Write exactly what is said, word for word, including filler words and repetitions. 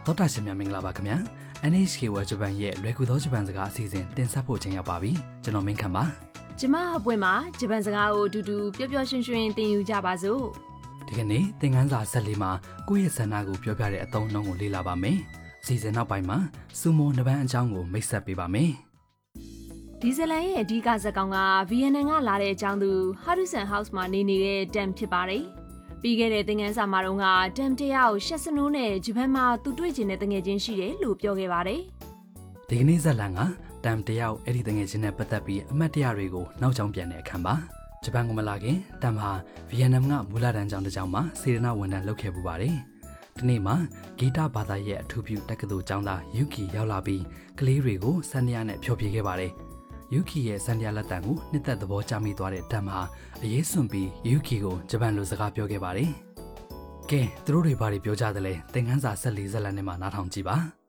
တော်တာရှင်များမင်္ဂလာပါခင်ဗျာ เอ็น เอช เค World Japan ရဲ့လွယ်ကူသောဂျပန်စကားအစီအစဉ်တင်ဆက်ဖို့ချိန်ရောက်ပါပြီကျွန်တော်မင်းခမ်းပါကျမအပွင့်မှာဂျပန်စကားကိုအတူတူပျော်ပျော်ရွှင်ရွှင်သင်ယူကြပါစို့ဒီကနေ့သင်ခန်းစာဆက်လေးမှာကိုယ့်ရဲ့ဆန္ဒကိုပြောပြတဲ့အသုံးအနှုန်းကိုလေ့လာပါမယ်အစီအစဉ်နောက်ပိုင်းမှာစူမိုနပန်းအကြောင်းကိုမိတ်ဆက်ပေးပါမယ်ဒီဇလန်ရဲ့အဓိကဇာတ်ကောင်ကဗီယက်နမ်ကလာတဲ့အကြောင်းသူဟာရူဆန်ဟောက်စ်မှာနေနေတဲ့တမ်ဖြစ်ပါတယ်ပြီးခဲ့တဲ့သင်ခန်းစာမှာတော့ကတမ်တရာကိုရှက်စနိုးနဲ့ဂျပန်မှာသူတွေ့ကျင်တဲ့တငယ်ချင်းရှိတယ်လို့ပြောခဲ့ပါတယ်ဒီကနေ့ဇာတ်လမ်းကတမ်တရာကိုအဲ့ဒီတငယ်ချင်းနဲ့ပတ်သက်ပြီးအမှတ်တရတွေကိုနောက်ကျောင်းပြန်တဲ့အခန်းပါဂျပန်ကမလာခင်တမ်ဟာဗီယက်နမ်ကမူလတန်းကျောင်းတစ်ကျောင်းမှာစေတနာဝန်ထမ်းလုပ်ခဲ့ပူပါတယ်ဒီနေ့မှာဂီတဘာသာရဲ့အထူးပြုတက္ကသိုလ်ကျောင်းသားယူကီရောက်လာပြီးကလေးတွေကိုစန္ဒယာနဲ့ဖျော်ဖြေခဲ့ပါတယ်ယူကီရဲ့စန္ဒယာလက်တံကိုနှစ်သက်သဘောကျမိသွားတဲ့တမ်ဟာအရေးစွန့်ပြီးယူကီကိုဂျပန်လိုစကားပြောခဲ့ပါတယ်ကဲသူတို့တွေဘာတွေပြောကြသလဲသင်ခန်းစာဆက်လေးဇာတ်လမ်းထဲမှာနားထောင်ကြည့်ပါ